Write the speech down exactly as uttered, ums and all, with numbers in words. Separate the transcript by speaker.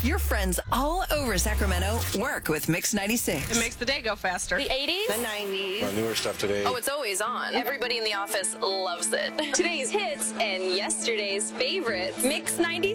Speaker 1: Your friends all over Sacramento work with Mix ninety-six.
Speaker 2: It makes the day go faster.
Speaker 3: The eighties?
Speaker 4: The nineties.
Speaker 5: Our newer stuff today.
Speaker 3: Oh, it's always on. Everybody in the office loves it. Today's hits and yesterday's favorites. Mix ninety-six.